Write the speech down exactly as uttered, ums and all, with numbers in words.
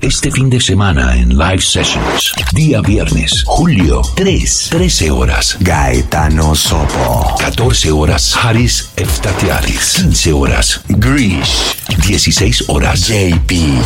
Este fin de semana en Live Sessions. Día viernes, julio tres, trece horas. Gaetano Sopo. catorce horas. Haris Eftatiadis. quince horas. Grish. dieciséis horas. J P.